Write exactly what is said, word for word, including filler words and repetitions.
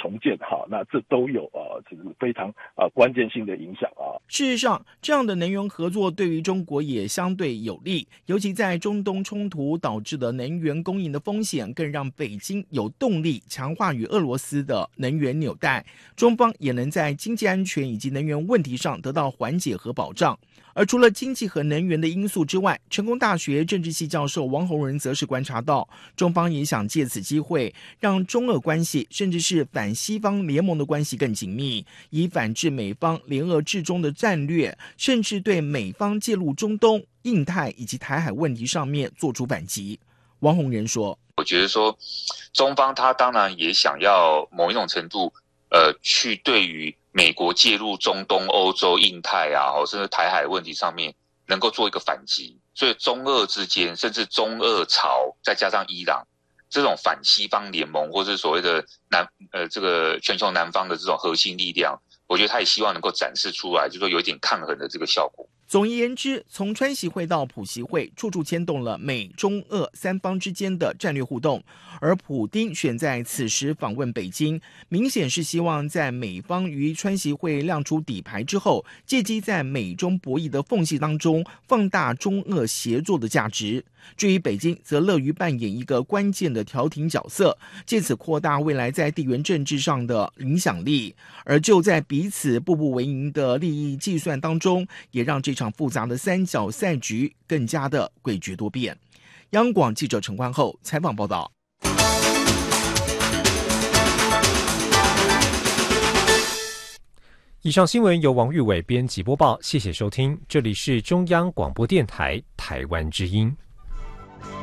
重建哈，那这都有呃就是非常呃关键性的影响啊。 事实上，这样的能源合作对于中国也相对有利，尤其在中东冲突导致的能源供应的风险，更让北京有动力强化与俄罗斯的能源纽带，中方也能在经济安全以及能源问题上得到缓解和保障。而除了经济和能源的因素之外，成功大学政治系教授王洪仁则是观察到，中方也想借此机会让中俄关系甚至是反西方联盟的关系更紧密，以反制美方联俄制中的战略，甚至对美方介入中东、印太以及台海问题上面做出反击。王洪仁说， 我觉得说中方他当然也想要某一种程度呃，去对于美国介入中东、欧洲、印太啊，甚至台海问题上面能够做一个反击，所以中俄之间，甚至中俄朝再加上伊朗这种反西方联盟，或是所谓的南呃这个全球南方的这种核心力量，我觉得他也希望能够展示出来，就是说有一点抗衡的这个效果。 总而言之，从川习会到普习会，处处牵动了美中俄三方之间的战略互动。而普丁选在此时访问北京，明显是希望在美方于川习会亮出底牌之后，借机在美中博弈的缝隙当中放大中俄协作的价值。至于北京，则乐于扮演一个关键的调停角色，借此扩大未来在地缘政治上的影响力。而就在彼此步步为营的利益计算当中，也让这场复杂的三角赛局更加的诡谲多变。央广记者陈冠厚采访报道。 以上新闻由王玉伟编辑播报，谢谢收听，这里是中央广播电台台湾之音。